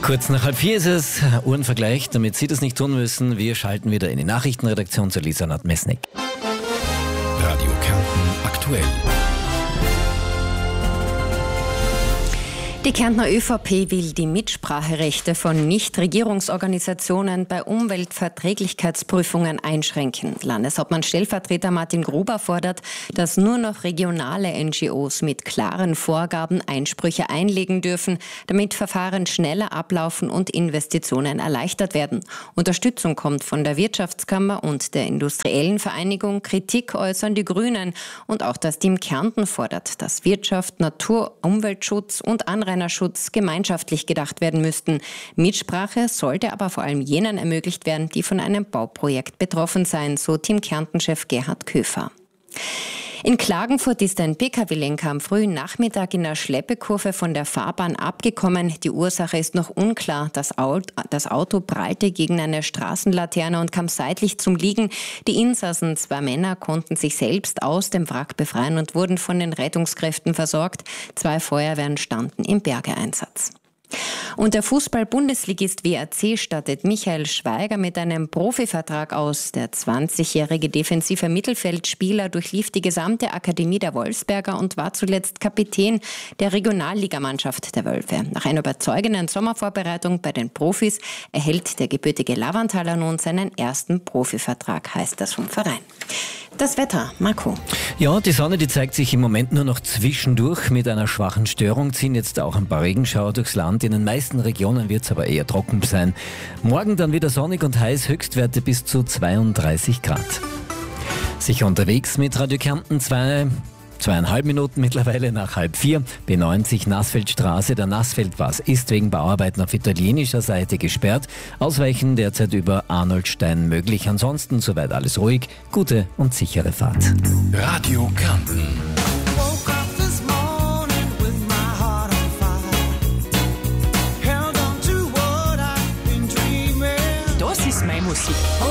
Kurz nach 3:30 ist es, Uhrenvergleich, damit Sie das nicht tun müssen. Wir schalten wieder in die Nachrichtenredaktion zu Lisa Nordmesnik. Radio Kärnten aktuell. Die Kärntner ÖVP will die Mitspracherechte von Nichtregierungsorganisationen bei Umweltverträglichkeitsprüfungen einschränken. Landeshauptmann-Stellvertreter Martin Gruber fordert, dass nur noch regionale NGOs mit klaren Vorgaben Einsprüche einlegen dürfen, damit Verfahren schneller ablaufen und Investitionen erleichtert werden. Unterstützung kommt von der Wirtschaftskammer und der Industriellen Vereinigung. Kritik äußern die Grünen. Und auch das Team Kärnten fordert, dass Wirtschaft, Natur, Umweltschutz und Anrainerschutz gemeinschaftlich gedacht werden müssten. Mitsprache sollte aber vor allem jenen ermöglicht werden, die von einem Bauprojekt betroffen seien, so Team Kärnten-Chef Gerhard Köfer. In Klagenfurt ist ein Pkw-Lenker am frühen Nachmittag in der Schleppekurve von der Fahrbahn abgekommen. Die Ursache ist noch unklar. Das Auto prallte gegen eine Straßenlaterne und kam seitlich zum Liegen. Die Insassen, 2 Männer, konnten sich selbst aus dem Wrack befreien und wurden von den Rettungskräften versorgt. 2 Feuerwehren standen im Bergeeinsatz. Und der Fußball-Bundesligist WAC stattet Michael Schweiger mit einem Profivertrag aus. Der 20-jährige defensive Mittelfeldspieler durchlief die gesamte Akademie der Wolfsberger und war zuletzt Kapitän der Regionalligamannschaft der Wölfe. Nach einer überzeugenden Sommervorbereitung bei den Profis erhält der gebürtige Lavanthaler nun seinen ersten Profivertrag, heißt das vom Verein. Das Wetter, Marco. Ja, die Sonne, die zeigt sich im Moment nur noch zwischendurch. Mit einer schwachen Störung ziehen jetzt auch ein paar Regenschauer durchs Land. In den meisten Regionen wird es aber eher trocken sein. Morgen dann wieder sonnig und heiß, Höchstwerte bis zu 32 Grad. Sicher unterwegs mit Radio Kärnten 2,5 Minuten mittlerweile nach 3:30. B90 Nassfeldstraße. Der Nassfeldpass ist wegen Bauarbeiten auf italienischer Seite gesperrt. Ausweichen derzeit über Arnoldstein möglich. Ansonsten soweit alles ruhig. Gute und sichere Fahrt. Radio Kärnten. Das ist meine Musik.